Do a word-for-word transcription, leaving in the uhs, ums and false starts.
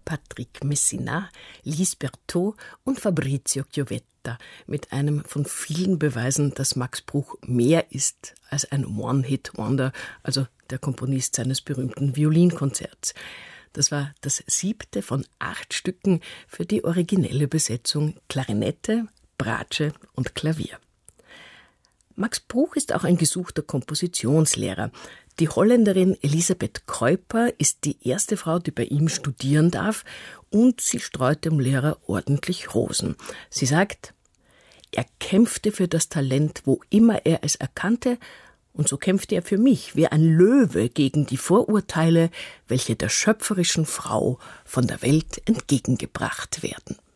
Patrick Messina, Lise Berthaud und Fabrizio Chiovetta mit einem von vielen Beweisen, dass Max Bruch mehr ist als ein One-Hit-Wonder, also der Komponist seines berühmten Violinkonzerts. Das war das siebte von acht Stücken für die originelle Besetzung Klarinette, Bratsche und Klavier. Max Bruch ist auch ein gesuchter Kompositionslehrer. Die Holländerin Elisabeth Kuiper ist die erste Frau, die bei ihm studieren darf, und sie streut dem Lehrer ordentlich Rosen. Sie sagt, er kämpfte für das Talent, wo immer er es erkannte, und so kämpfte er für mich wie ein Löwe gegen die Vorurteile, welche der schöpferischen Frau von der Welt entgegengebracht werden.